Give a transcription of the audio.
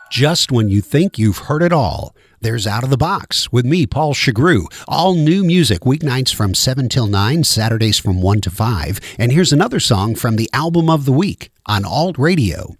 Just when you think you've heard it all, there's Out of the Box with me, Paul Chagru. All new music, weeknights from 7 till 9, Saturdays from 1 to 5. And here's another song from the Album of the Week on Alt Radio.